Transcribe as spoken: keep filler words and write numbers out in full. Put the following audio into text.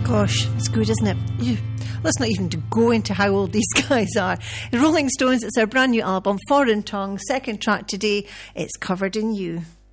Gosh, it's good, isn't it? Ew. Let's not even to go into how old these guys are. The Rolling Stones, it's their brand new album, Foreign Tongue, second track today. It's Covered in You.